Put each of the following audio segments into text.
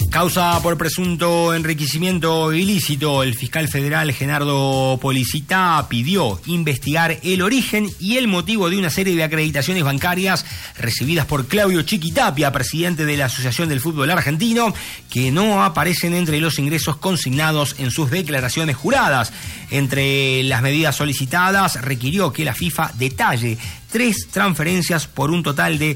Causa por presunto enriquecimiento ilícito. El fiscal federal Genardo Policitá pidió investigar el origen y el motivo de una serie de acreditaciones bancarias recibidas por Claudio Chiquitapia, presidente de la Asociación del Fútbol Argentino, que no aparecen entre los ingresos consignados en sus declaraciones juradas. Entre las medidas solicitadas, requirió que la FIFA detalle 3 transferencias por un total de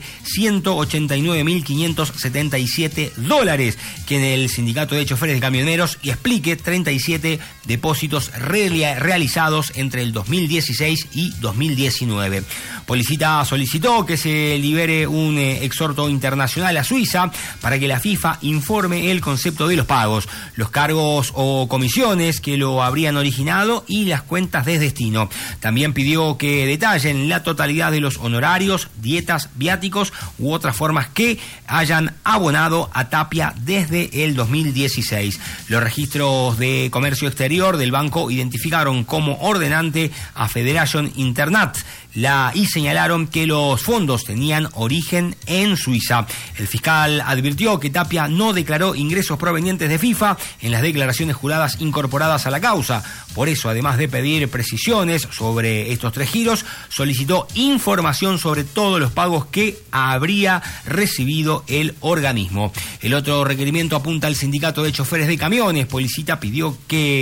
$189.577 que en el Sindicato de Choferes de Camioneros, y explique 37 depósitos realizados entre el 2016 y 2019. Policitá solicitó que se libere un exhorto internacional a Suiza para que la FIFA informe el concepto de los pagos, los cargos o comisiones que lo habrían originado y las cuentas de destino. También pidió que detallen la totalidad de los honorarios, dietas, viáticos u otras formas que hayan abonado a Tapia desde el 2016. Los registros de comercio exterior del banco identificaron como ordenante a Federation Internet y señalaron que los fondos tenían origen en Suiza. El fiscal advirtió que Tapia no declaró ingresos provenientes de FIFA en las declaraciones juradas incorporadas a la causa. Por eso, además de pedir precisiones sobre estos 3 giros, solicitó información sobre todos los pagos que habría recibido el organismo. El otro requerimiento apunta al Sindicato de Choferes de Camiones. Policitá pidió que